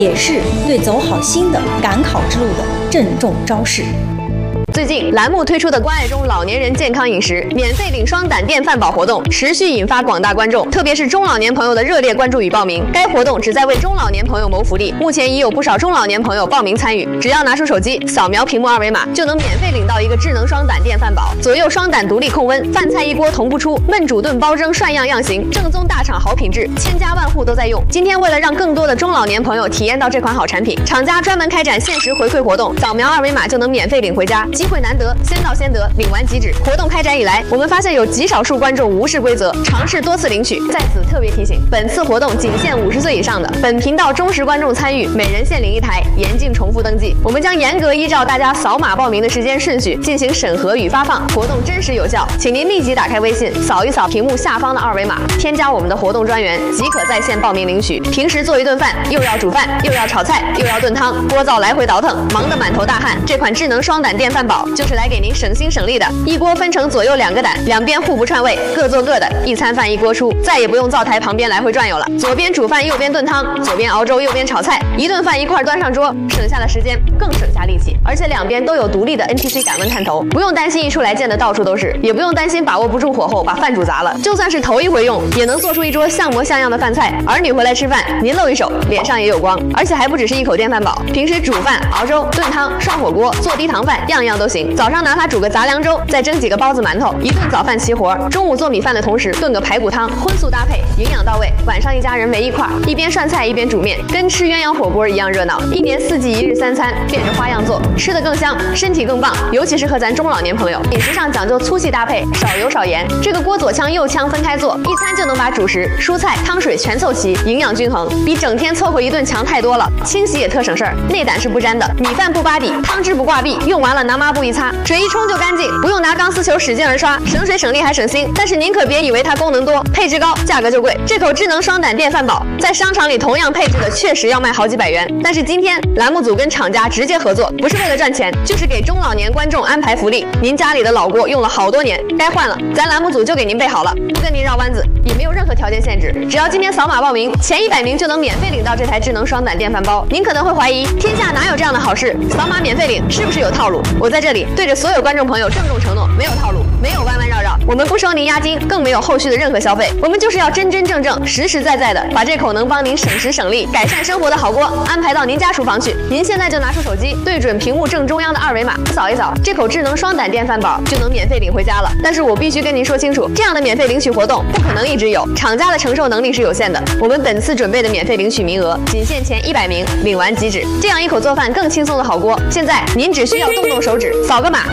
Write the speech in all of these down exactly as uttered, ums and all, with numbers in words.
也是对走好新的赶考之路的郑重昭示。 最近，栏目推出的关爱中老年人健康饮食免费领双胆店饭保活动，持续引发广大观众，特别是中老年朋友的热烈关注与报名。该活动旨在为中老年朋友谋福利，目前已有不少中老年朋友报名参与。只要拿出手机，扫描屏幕二维码，就能免费领到一个智能双胆店饭保，左右双胆独立控温，饭菜一锅同步出，焖煮炖包蒸涮样样行，正宗大厂好品质，千家万户都在用。今天为了让更多的中老年朋友体验到这款好产品，厂家专门开展限时回馈活动，扫描二维码就能免费领回家。机会难得，先到先得，领完即止。活动开展以来，我们发现有极少数观众无视规则，尝试多次领取。在此特别提醒，本次活动仅限五十岁以上的，本频道忠实观众参与，每人限领一台，严禁重复登记。我们将严格依照大家扫码报名的时间顺序进行审核与发放，活动真实有效。请您立即打开微信，扫一扫屏幕下方的二维码，添加我们的活动专员，即可在线报名领取。平时做一顿饭，又要煮饭，又要炒菜，又要炖汤，锅灶来回倒腾，忙得满头大汗。这款智能双胆电饭煲就是来给您省心省力的，一锅分成左右两个胆，两边互不串味，各做各的，一餐饭一锅出，再也不用灶台旁边来回转悠了。左边煮饭，右边炖汤，左边熬粥，右边炒菜，一顿饭一块端上桌，省下的时间更省下力气。而且两边都有独立的 N T C 感温探头，不用担心一出来溅得到处都是，也不用担心把握不住火候把饭煮砸了。就算是头一回用，也能做出一桌像模像样的饭菜。儿女回来吃饭，您露一手，脸上也有光。而且还不只是一口电饭煲，平时煮饭、熬粥、炖汤、涮火锅、做低糖饭，样样都行。早上拿它煮个杂粮粥，再蒸几个包子馒头，一顿早饭齐活。中午做米饭的同时炖个排骨汤，荤素搭配，营养到位。晚上一家人围一块，一边涮菜一边煮面，跟吃鸳鸯火锅一样热闹。一年四季一日三餐，变着花样做，吃得更香，身体更棒。尤其适合咱中老年朋友，饮食上讲究粗细搭配，少油少盐。这个锅左腔右腔分开做，一餐就能把主食、蔬菜、汤水全凑齐，营养均衡，比整天凑合一顿强太多了。清洗也特省事儿，内胆是不沾的，米饭不扒底，汤汁不挂壁，用完了拿抹布一擦，水一冲就干净，不用拿钢丝球使劲儿刷，省水省力还省心。但是您可别以为它功能多，配置高，价格就贵。这口智能双胆电饭煲在商场里同样配置的确实要卖好几百元，但是今天栏目组跟厂家直接合作，不是为了赚钱，就是给中老年观众安排福利。您家里的老锅用了好多年，该换了，咱栏目组就给您备好了，不跟您绕弯子，也没有任何条件限制，只要今天扫码报名，前一百名就能免费领到这台智能双胆电饭煲。您可能会怀疑，天下哪有这样的好事？扫码免费领是不是有套路？我在这里对着所有观众朋友郑重承诺，没有套路，没有弯弯绕绕，我们不收您押金，更没有后续的任何消费。我们就是要真真正正、实实在在的把这口能帮您省时省力、改善生活的好锅安排到您家厨房去。您现在就拿出手机，对准屏幕正中央的二维码，扫一扫，这口智能双胆电饭煲就能免费领回家了。但是我必须跟您说清楚，这样的免费领取活动不可能一直有，厂家的承受能力是有限的。我们本次准备的免费领取名额仅限前一百名，领完即止。这样一口做饭更轻松的好锅，现在您只需要动动手指，扫个码，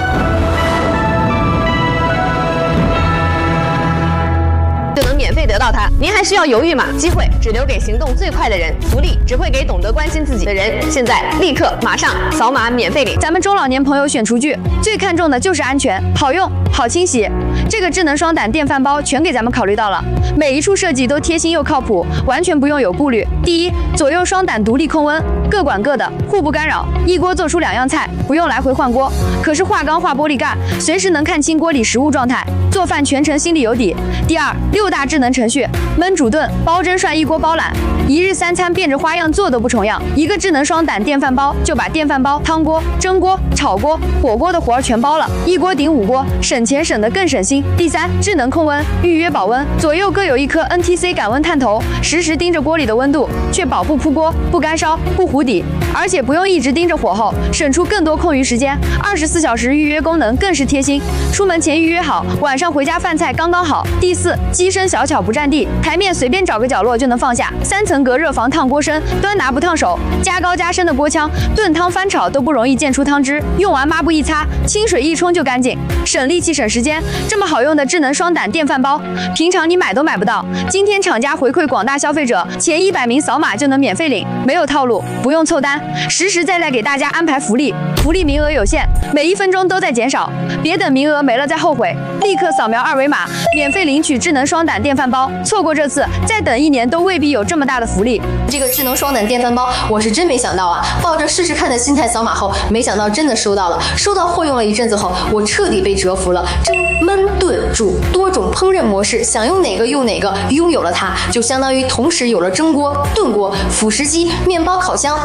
就能免费得到它。您还需要犹豫吗？机会只留给行动最快的人，福利只会给懂得关心自己的人。现在立刻马上扫码免费领。 咱们中老年朋友选厨具最看重的就是安全、好用、好清洗。这个智能双胆电饭煲全给咱们考虑到了，每一处设计都贴心又靠谱，完全不用有顾虑。第一，左右双胆独立控温，各管各的，互不干扰，一锅做出两样菜，不用来回换锅。可是化钢化玻璃盖，随时能看清锅里食物状态，做饭全程心里有底。第二，六大智能程序，焖煮炖、包蒸涮一锅包揽，一日三餐变着花样做都不重样。一个智能双胆电饭煲就把电饭煲、汤锅、蒸锅、炒锅、火锅的活儿全包了，一锅顶五锅，省钱省得更省心。第三，智能控温，预约保温，左右各有一颗 N T C 感温探头，实时盯着锅里的温度，确保不扑锅、不干烧、不糊底，而且不用一直盯着火候，省出更多空余时间。二十四小时预约功能更是贴心，出门前预约好，晚上回家饭菜刚刚好。第四，机身小巧不占地，台面随便找个角落就能放下，三层隔热防烫锅身，端拿不烫手，加高加深的锅腔，炖汤翻炒都不容易溅出汤汁，用完抹布一擦，清水一冲就干净，省力气省时间。这么好用的智能双胆电饭煲，平常你买都买不到。今天厂家回馈广大消费者，前一百名扫码就能免费领，没有套路，不用凑单，实实在在给大家安排福利。福利名额有限，每一分钟都在减少，别等名额没了再后悔，立刻扫描二维码，免费领取智能双胆电饭煲。错过这次，再等一年都未必有这么大的福利。 这个智能双胆电饭煲，我是真没想到啊！抱着试试看的心态扫码后，没想到真的收到了。收到货用了一阵子后，我彻底被折服了。蒸、焖、炖、煮多种烹饪模式，想用哪个用哪个。拥有了它，就相当于同时有了蒸锅、炖锅、辅食机、面包烤箱、